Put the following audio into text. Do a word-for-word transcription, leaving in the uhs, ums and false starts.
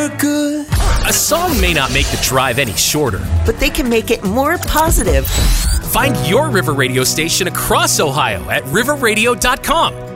good. A song may not make the drive any shorter, but they can make it more positive. Find your River Radio station across Ohio at river radio dot com.